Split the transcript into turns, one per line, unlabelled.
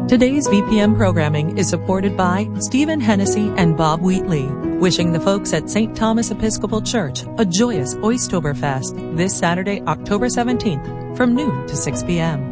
Today's VPM programming is supported by Stephen Hennessy and Bob Wheatley, wishing the folks at St. Thomas Episcopal Church a joyous Oystoberfest this Saturday, October 17th from noon to 6 p.m.